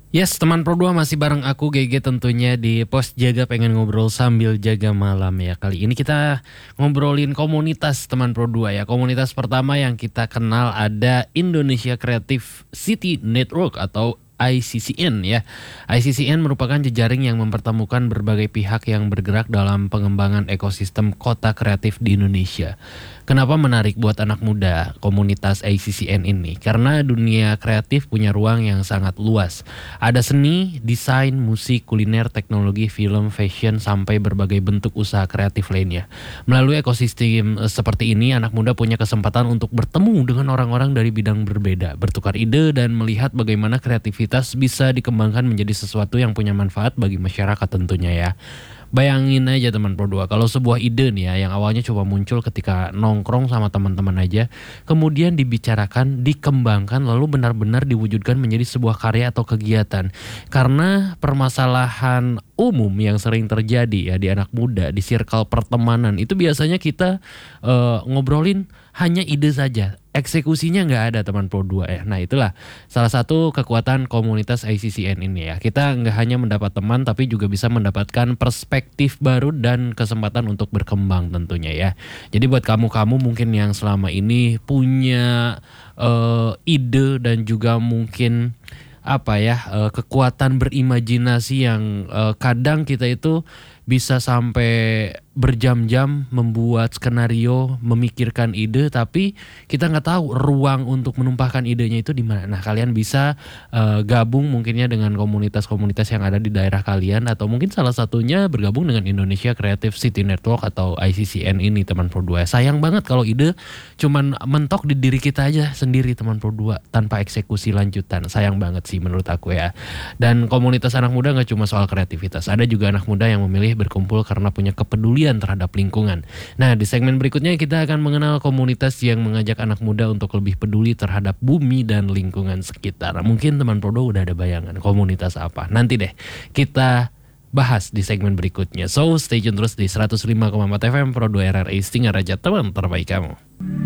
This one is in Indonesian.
Yes, teman Pro 2 masih bareng aku GG tentunya di Pos Jaga pengen ngobrol sambil jaga malam ya. Kali ini kita ngobrolin komunitas teman Pro 2 ya. Komunitas pertama yang kita kenal ada Indonesia Creative City Network atau ICCN ya. ICCN merupakan jejaring yang mempertemukan berbagai pihak yang bergerak dalam pengembangan ekosistem kota kreatif di Indonesia. Kenapa menarik buat anak muda komunitas ICCN ini? Karena dunia kreatif punya ruang yang sangat luas. Ada seni, desain, musik, kuliner, teknologi, film, fashion, sampai berbagai bentuk usaha kreatif lainnya. Melalui ekosistem seperti ini, anak muda punya kesempatan untuk bertemu dengan orang-orang dari bidang berbeda, bertukar ide dan melihat bagaimana kreativitas bisa dikembangkan menjadi sesuatu yang punya manfaat bagi masyarakat tentunya ya. Bayangin aja teman Pro 2, kalau sebuah ide nih ya yang awalnya coba muncul ketika nongkrong sama teman-teman aja, kemudian dibicarakan, dikembangkan, lalu benar-benar diwujudkan menjadi sebuah karya atau kegiatan. Karena permasalahan umum yang sering terjadi ya di anak muda, di circle pertemanan, itu biasanya kita ngobrolin hanya ide saja. Eksekusinya nggak ada teman Pro 2 ya. Nah itulah salah satu kekuatan komunitas ICCN ini ya. Kita nggak hanya mendapat teman tapi juga bisa mendapatkan perspektif baru dan kesempatan untuk berkembang tentunya ya. Jadi buat kamu-kamu mungkin yang selama ini punya ide dan juga mungkin kekuatan berimajinasi yang kadang kita itu bisa sampai berjam-jam membuat skenario, memikirkan ide, tapi kita nggak tahu ruang untuk menumpahkan idenya itu di mana. Nah, kalian bisa gabung mungkinnya dengan komunitas-komunitas yang ada di daerah kalian, atau mungkin salah satunya bergabung dengan Indonesia Creative City Network atau ICCN ini teman Pro 2. Sayang banget kalau ide cuman mentok di diri kita aja sendiri teman Pro 2 tanpa eksekusi lanjutan. Sayang banget sih menurut aku ya. Dan komunitas anak muda nggak cuma soal kreativitas, ada juga anak muda yang memilih berkumpul karena punya kepedulian terhadap lingkungan. Nah, di segmen berikutnya kita akan mengenal komunitas yang mengajak anak muda untuk lebih peduli terhadap bumi dan lingkungan sekitar. Mungkin teman Prodo udah ada bayangan komunitas apa. Nanti deh kita bahas di segmen berikutnya. So, stay tune terus di 105,4 FM Prodo RRI Singa Raja, teman terbaik kamu.